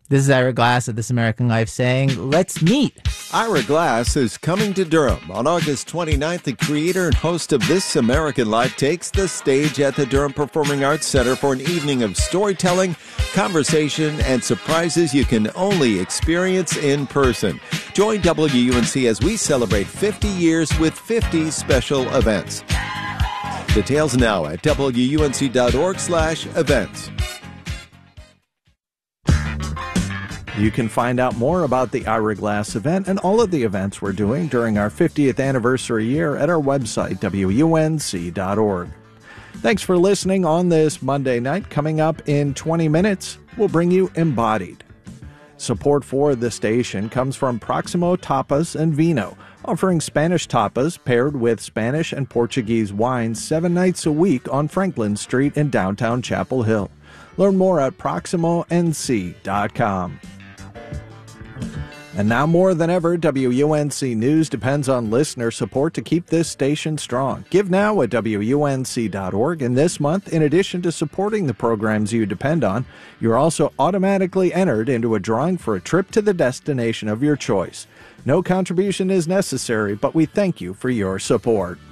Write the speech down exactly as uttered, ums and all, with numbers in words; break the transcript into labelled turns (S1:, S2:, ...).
S1: This is Ira Glass of This American Life saying, let's meet.
S2: Ira Glass is coming to Durham. On August twenty-ninth, the creator and host of This American Life takes the stage at the Durham Performing Arts Center for an evening of storytelling, conversation, and surprises you can only experience in person. Join W U N C as we celebrate fifty years with fifty special events. Details now at W U N C dot org slash events.
S3: You can find out more about the Ira Glass event and all of the events we're doing during our fiftieth anniversary year at our website, W U N C dot org. Thanks for listening on this Monday night. Coming up in twenty minutes, we'll bring you Embodied. Support for the station comes from Proximo Tapas and Vino, offering Spanish tapas paired with Spanish and Portuguese wines seven nights a week on Franklin Street in downtown Chapel Hill. Learn more at proximo n c dot com. And now more than ever, W U N C News depends on listener support to keep this station strong. Give now at W U N C dot org, and this month, in addition to supporting the programs you depend on, you're also automatically entered into a drawing for a trip to the destination of your choice. No contribution is necessary, but we thank you for your support.